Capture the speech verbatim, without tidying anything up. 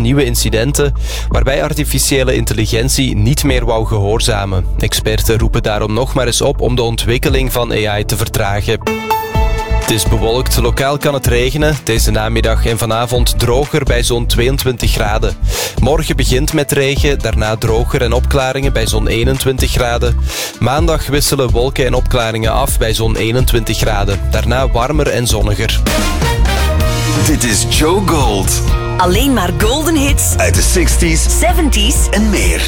nieuwe incidenten, waarbij artificiële intelligentie niet meer wou gehoorzamen. Experten roepen daarom nog maar eens op om de ontwikkeling van A I te vertragen. Het is bewolkt, lokaal kan het regenen. Deze namiddag en vanavond droger bij zo'n tweeëntwintig graden. Morgen begint met regen, daarna droger en opklaringen bij zo'n eenentwintig graden. Maandag wisselen wolken en opklaringen af bij zo'n eenentwintig graden. Daarna warmer en zonniger. Dit is Joe Gold. Alleen maar golden hits Uit de zestig's zeventig's en meer.